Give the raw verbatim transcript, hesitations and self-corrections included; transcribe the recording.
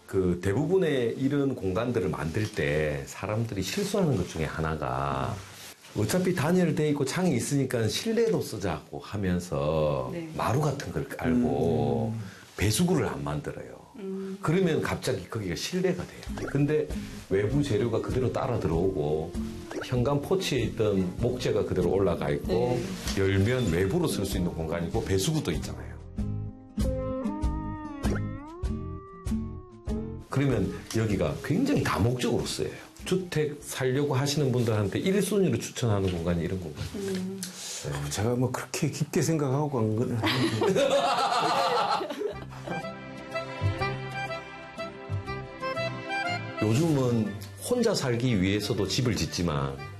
그 대부분의 이런 공간들을 만들 때 사람들이 실수하는 것 중에 하나가 어차피 단열을 돼 있고 창이 있으니까 실내로 쓰자고 하면서 네. 마루 같은 걸 깔고 음. 배수구를 안 만들어요. 음. 그러면 갑자기 거기가 실내가 돼요. 근데 외부 재료가 그대로 따라 들어오고 현관 포치에 있던 목재가 그대로 올라가 있고 네. 열면 외부로 쓸 수 있는 공간이고 배수구도 있잖아요. 그러면 여기가 굉장히 다목적으로 쓰여요. 주택 살려고 하시는 분들한테 일 순위로 추천하는 공간이 이런 공간. 음. 네. 제가 뭐 그렇게 깊게 생각하고 간 건 아닌데. 요즘은 혼자 살기 위해서도 집을 짓지만